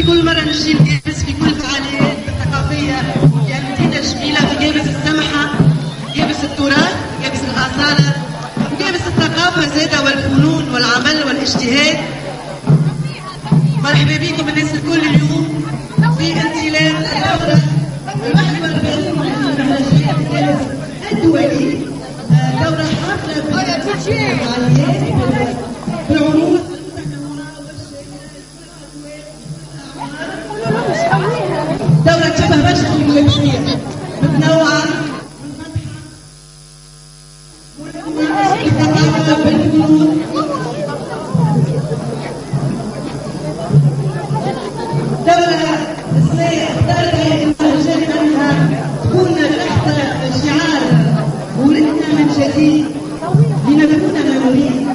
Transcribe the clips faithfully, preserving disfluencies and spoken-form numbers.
كل مرة نجي لجابس في كل الفعاليات الثقافية يعني مدينة جميلة في جابس السمحة، جابس التراث، جابس الأصالة، جابس الثقافة زادة والفنون والعمل والاجتهاد. مرحبا بكم الناس الكل اليوم في انطلاق الدورة الواحد والأربعين الدولي، دورة حافلة بالفعاليات بالعروض دورة تشبه برشا تكنولوجية متنوعة بالثقافة بالفنون. دورة الصيف دورة المهرجان أنها تكون تحت شعار ولدنا من جديد لنكون مأمولين،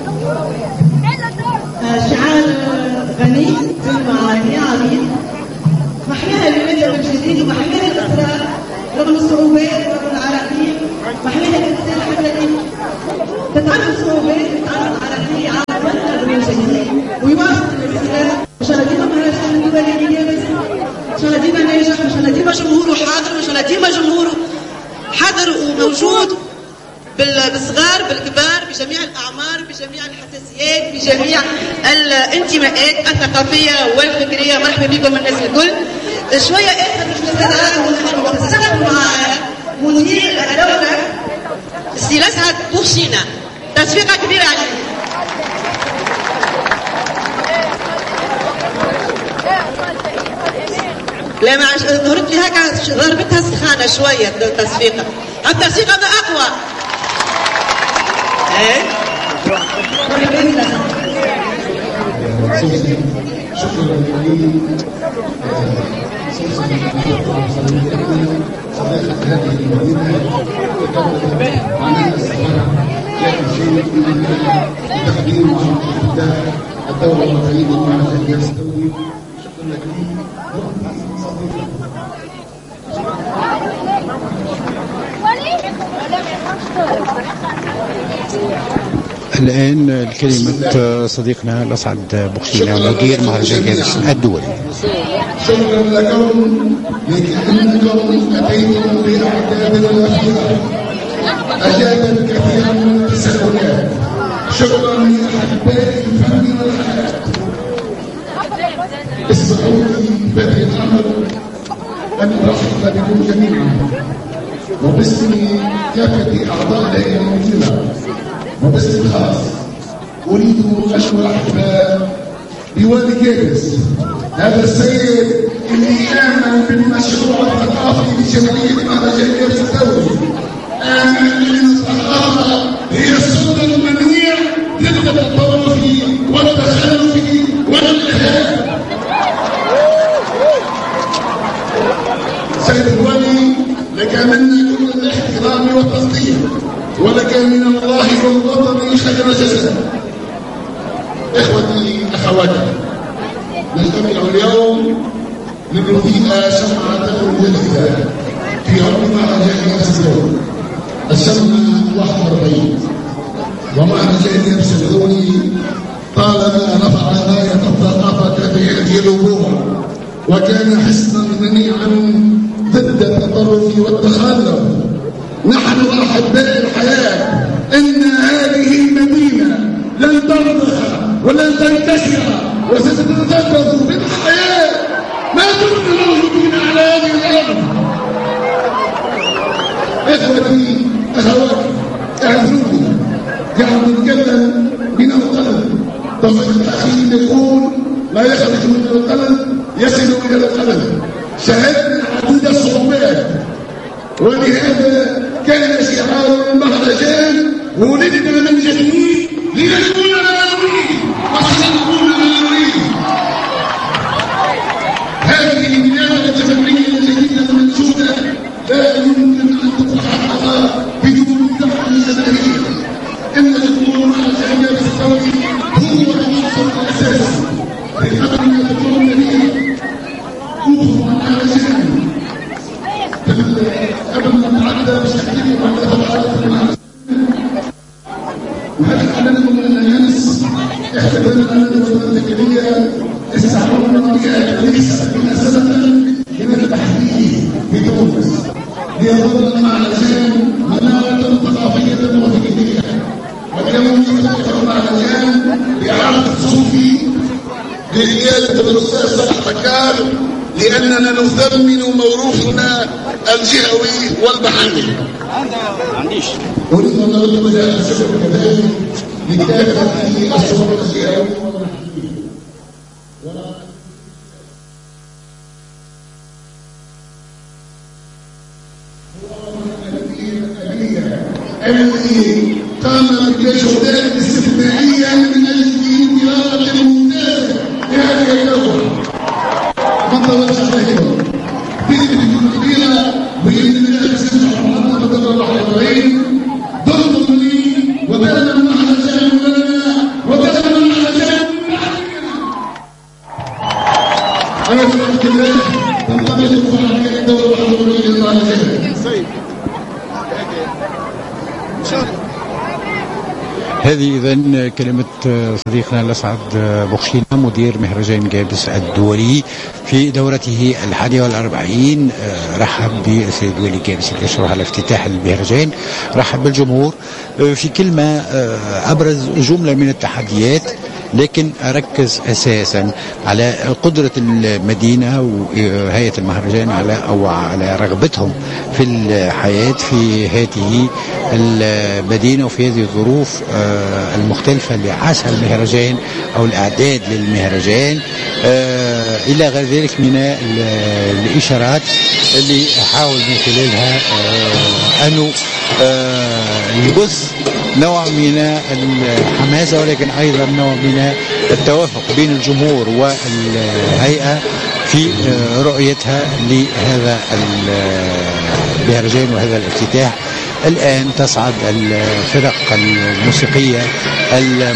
شعار غني بالمعاني عظيم محلاها للمدى والجديد ومحلاها الإصرار رغم الصعوبات رغم العراقيل، محلاها الإنسان حتى تتعرف الصعوبات وتتعرف العراقيل على مدى والجديد ويواصل الاستمرار. إن شاء الله ديما مهرجان الدولي لجابس، إن شاء الله ديما ناجح، إن شاء الله ديما جمهوره حاضر، وإن شاء الله ديما جمهوره حاضر وموجود بالصغار بالكبار بجميع الأعمار بجميع الحساسيات بجميع الانتماءات الثقافية والفكرية. مرحبا بكم الناس الكل. شوية آخر مش نستطيع مع مدير الدولة السي مسعد بوخشينة، تصفيقة كبيرة عليه. لا ما ظهرت لي هكا ضربتها سخانة شوية التصفيقة، التصفيقة ده أقوى. ايه شكرا للجميع. صديقة هذه المدينة معنا لكن شيء تقديم الدورة الأربعين مع الجهاز الدولي. شكرا لك. الآن الكلمة صديقنا الأسعد بوخشينة مدير مهرجان جابس الدولي. شكرا لكم لأنكم أتيتم بأعداد الأخيار أجابت كثيرا من التساؤلات. شكرا لأحبائي الفن والحياة. اسمحوا لي بدء الأمر أن أرحب بكم جميعا وباسم كافة أعضاء هيئة المنزلة وباسم خاص أريد أشكر الأحباء بوالي جابس، هذا السيد اللي آمن بالمشروع الثقافي لجمعية مهرجان جابس الدولي، آمن أن الثقافة هي السلطة المنوية ضد التطرف والتخلف والإرهاب. سيد الوالي لك منا كل الاحترام والتصديق، ولك من الله والوطن خير جزاء. اخوتي اخواتي، نجتمع اليوم لنضيء شمعة جديدة في عرض مهرجان جابس الدولي السنة واحد وأربعين. ومهرجان جابس الدولي طالما رفع راية الثقافة في هذه الوجوه وكان حصنا منيعا ضد التطرف والتخلف. نحن أحباء الحياة إن هذه المدينة لن ترضخ ولن تنتشر وستتذكر بالحياة ما كنا موجودين على هذه الأرض. إخوتي أخواتي اعذروني، قاعد نتكلم من القلب. طبعا الأخير يقول لا يخرج من القلب يصل إلى القلب. شهدنا عديد الصعوبات ولهذا كان شعار المهرجان ولدنا من جديد لنكون مأمولين وسنكون مأمولين. هذه البلاد الجمهورية الجديدة المنشودة لا يمكن أن تتحقق بدون دعم جماهيري. إن جمهور مهرجان جابس الدولي هو العنصر الأساسي لأن يكون النبي روح المهرجان. قبل ما نتعدى مش تحكيم على هذا الحالة وهذا أعلنكم أن الناس استعملنا بها ليس مناسبة من التحديث في تونس ليظل المهرجان منارة ثقافية وفكرية، واليوم يفتتح المهرجان بإعادة الصوفي لقيادة الأستاذ صلاح بكار، لأننا نثمن موروثنا الجهوي والمحلي. أريد أن أوجه الشكر كذلك لكافة الشعوب الجهوي والمحلي الذي قام بجهودات استثنائية من أجل انطلاقة ممتازة لهذه الدولة. من توجه لهم بإذن كبيرة بإذن الله سيدنا محمد رضي الله عنه ضمني وكان المهرجان لنا وكان المهرجان أنا بفضل الله تنطبق فعالية الدولة الحضورية للمهرجان. هذه إذن كلمة صديقنا الأسعد بوخشينة مدير مهرجان جابس الدولي في دورته الحادية والأربعين. رحب بالسيد ولي جابس الأشرف على افتتاح المهرجان، رحب بالجمهور. في كلمة أبرز جملة من التحديات، لكن أركز أساسا على قدرة المدينة وهيئة المهرجان على أو على رغبتهم في الحياة في هذه المدينة وفي هذه الظروف المختلفة اللي عاشها المهرجان أو الأعداد للمهرجان إلى غير ذلك من الإشارات اللي أحاول من خلالها أنه يبث نوع من الحماسة، ولكن أيضا نوع من التوافق بين الجمهور والهيئة في رؤيتها لهذا المهرجان وهذا الافتتاح. الآن تصعد الفرق الموسيقية